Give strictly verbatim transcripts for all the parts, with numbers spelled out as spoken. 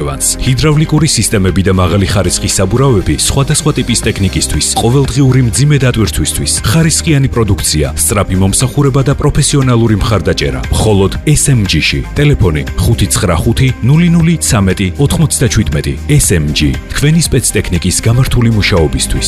დივანს. ჰიდრავლიკური სისტემები და მაღალი ხარისხის საბურავები სხვადასხვა ტიპის ტექნიკისთვის, ყოველდღიური მძიმე დატვირთვისთვის, ხარისხიანი პროდუქცია, სწრაფი მომსახურება და პროფესიონალური მხარდაჭერა. მხოლოდ ეს ემ ჯი-ში. ტელეფონი ხუთი ცხრა ხუთი ნული ნული ცამეტი ოთხმოცდაჩვიდმეტი. ეს ემ ჯი თქვენი სპეცტექნიკის გამართული მუშაობისთვის.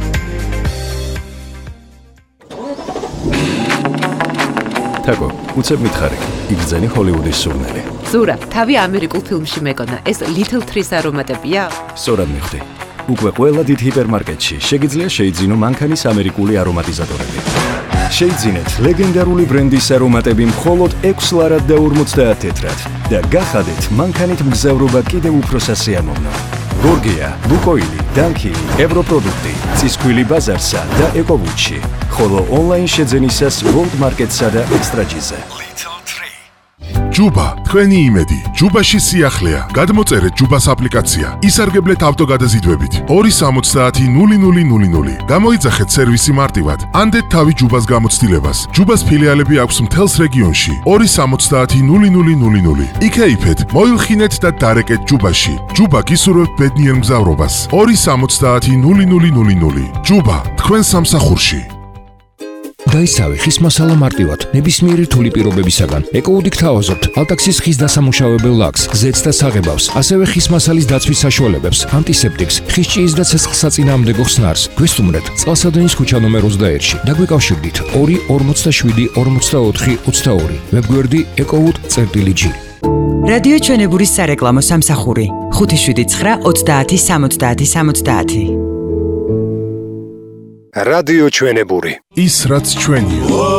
თაკო, უცებ მითხარი, იგრძენი ჰოლივუდის სურნელი. ზურა, თავი ამერიკულ ფილმში მეკონა, ეს Little Trees არომატებია? სწორად მივხვდი. უკვე ყველა დიდ ჰიპერმარკეტში შეგიძლია შეიძინო მანქანის ამერიკული არომატიზატორები. შეიძინეთ ლეგენდარული ბრენდის არომატები მხოლოდ ექვს ლარად და ორმოცდაათ თეთრად და გახადეთ მანქანით მგზავრობა კიდევ უფრო სასიამოვნო. გორგია, ლუკოილი, დანკილი, ევროპროდუქტი, წისქვილი ბაზარსა და ეკოვუჩი, ხოლო ონლაინ შეძენისას World Market-სა და ექსტრაჯიზე. ჯუბა, თქვენი იმედი. ჯუბაში სიახლეა. გადმოწერეთ ჯუბას აპლიკაცია. ისარგებლეთ ავტოგადაზიდვებით. ორი სამოცდაათი ნული ნული ნული ნული. გამოიძახეთ სერვისი მარტივად. ანდეთ თავი ჯუბას გამოცდილებას. ჯუბას ფილიალები აქვს მთელს რეგიონში. ორი სამოცდაათი ნული ნული ნული ნული. იქეიფეთ, მოილხინეთ და დარეკეთ ჯუბაში. ჯუბა გისურვებთ ბედნიერ მგზავრობას. ორი სამოცდაათი ნული ნული ნული ნული. ჯუბა, თქვენ სამსახურში. დაისავი ხის მასალა მარტივად, ნებისმიერი რთული პირობებისაგან. ეკოუდი გთავაზობთ ალტაქსის ხის დასამუშავებელ ლაქს, ზეთს და საღებავს, ასევე ხის მასალის დაცვის საშუალებებს, ანტისეპტიკს, ხის ჭიის და ცეცხლსაწინააღმდეგო ხსნარს. გვესტუმრეთ წყალსადენის ქუჩა ნომერ ოცდაერთში. დაგვიკავშირდით ორი ორმოცდაშვიდი ორმოცდაოთხი ოცდაორი. ვებგვერდი ეკოუდი.წერტილი.ჯი. რადიო ჩვენებურის სარეკლამო სამსახური ხუთი შვიდი ცხრა ოცდაათი სამოცდაათი სამოცდაათი. რადიო ჩვენებური. ის რაც ჩვენია.